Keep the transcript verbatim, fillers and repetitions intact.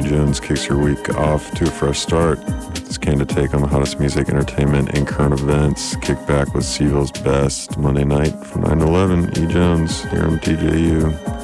Jones kicks your week off to a fresh start. This candid take on the hottest music, entertainment, and current events. Kick back with Seville's best Monday night from nine to eleven. E. Jones here on T J U.